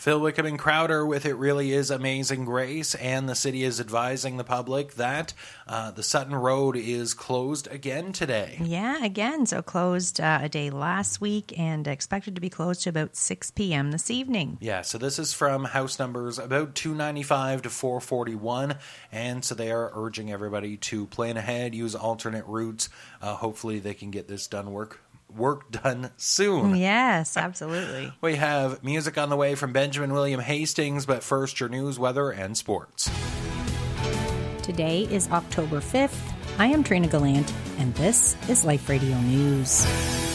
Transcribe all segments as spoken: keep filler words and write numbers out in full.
Phil Wickham and Crowder with It Really Is Amazing Grace, and the city is advising the public that uh, the Sutton Road is closed again today. Yeah, again. So closed uh, a day last week and expected to be closed to about six p.m. this evening. Yeah, so this is from house numbers about two ninety-five to four forty-one, and so they are urging everybody to plan ahead, use alternate routes. Uh, hopefully they can get this done work. Work done soon. Yes, absolutely. We have music on the way from Benjamin William Hastings, but first your news, weather, and sports. Today is October fifth. I am Trina Gallant, and this is Life Radio News.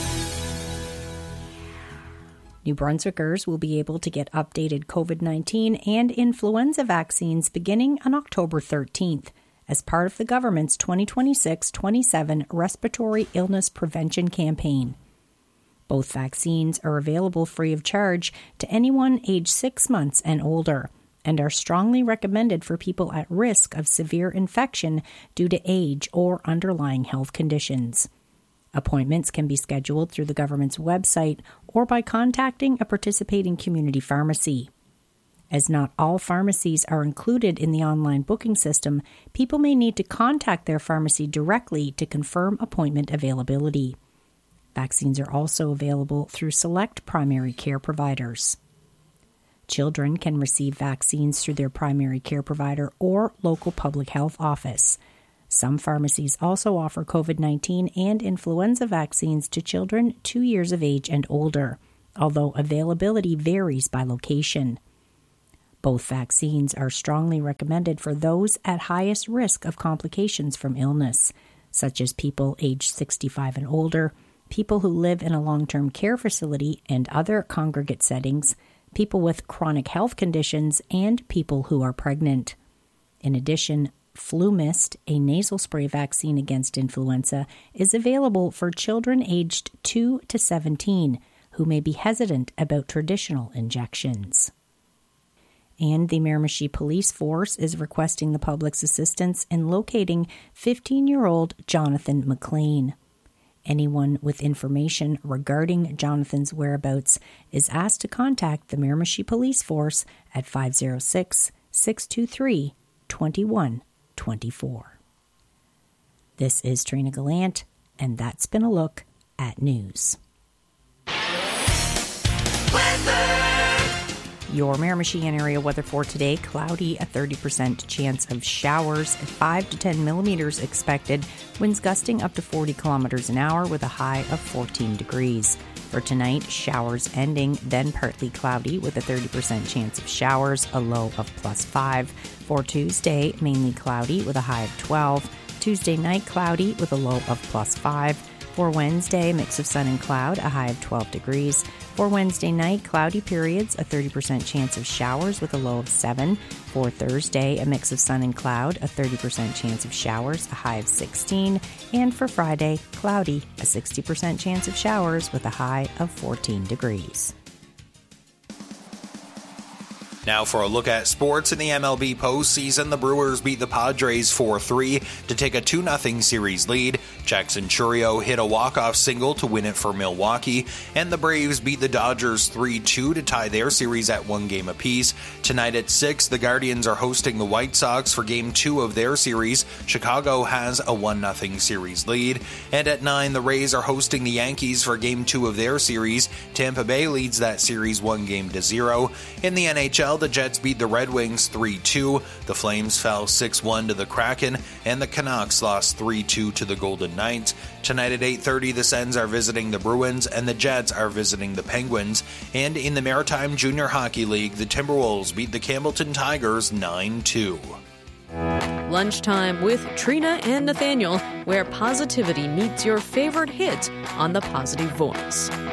New Brunswickers will be able to get updated covid nineteen and influenza vaccines beginning on October thirteenth. As part of the government's twenty twenty-six twenty-seven Respiratory Illness Prevention Campaign. Both vaccines are available free of charge to anyone aged six months and older, and are strongly recommended for people at risk of severe infection due to age or underlying health conditions. Appointments can be scheduled through the government's website or by contacting a participating community pharmacy. As not all pharmacies are included in the online booking system, people may need to contact their pharmacy directly to confirm appointment availability. Vaccines are also available through select primary care providers. Children can receive vaccines through their primary care provider or local public health office. Some pharmacies also offer covid nineteen and influenza vaccines to children two years of age and older, although availability varies by location. Both vaccines are strongly recommended for those at highest risk of complications from illness, such as people aged sixty-five and older, people who live in a long-term care facility and other congregate settings, people with chronic health conditions, and people who are pregnant. In addition, FluMist, a nasal spray vaccine against influenza, is available for children aged two to seventeen who may be hesitant about traditional injections. And the Miramichi Police Force is requesting the public's assistance in locating fifteen-year-old Jonathan McLean. Anyone with information regarding Jonathan's whereabouts is asked to contact the Miramichi Police Force at five oh six, six two three, two one two four. This is Trina Gallant, and that's been a look at news. Weather. Your Miramichi area weather for today: cloudy, a thirty percent chance of showers, five to ten millimeters expected, winds gusting up to forty kilometers an hour with a high of fourteen degrees. For tonight, showers ending, then partly cloudy with a thirty percent chance of showers, a low of plus five. For Tuesday, mainly cloudy with a high of twelve. Tuesday night, cloudy with a low of plus five. For Wednesday, mix of sun and cloud, a high of twelve degrees. For Wednesday night, cloudy periods, a thirty percent chance of showers with a low of seven. For Thursday, a mix of sun and cloud, a thirty percent chance of showers, a high of sixteen. And for Friday, cloudy, a sixty percent chance of showers with a high of fourteen degrees. Now for a look at sports in the M L B postseason, the Brewers beat the Padres four three to take a two nothing series lead. Jackson Chourio hit a walk-off single to win it for Milwaukee, and the Braves beat the Dodgers three two to tie their series at one game apiece. Tonight at six, the Guardians are hosting the White Sox for game two of their series. Chicago has a one nothing series lead. And at nine, the Rays are hosting the Yankees for game two of their series. Tampa Bay leads that series one game to zero. In the N H L, the Jets beat the Red Wings three two, the Flames fell six one to the Kraken, and the Canucks lost three two to the Golden Knights. Tonight at eight thirty, the Sens are visiting the Bruins, and the Jets are visiting the Penguins. And in the Maritime Junior Hockey League, the Timberwolves beat the Campbellton Tigers nine two. Lunchtime with Trina and Nathaniel, where positivity meets your favorite hit on The Positive Voice.